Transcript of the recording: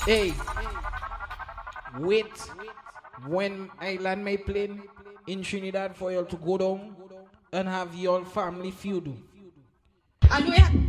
Hey, wait when I land my plane in Trinidad for you to go down and have your family feud. And we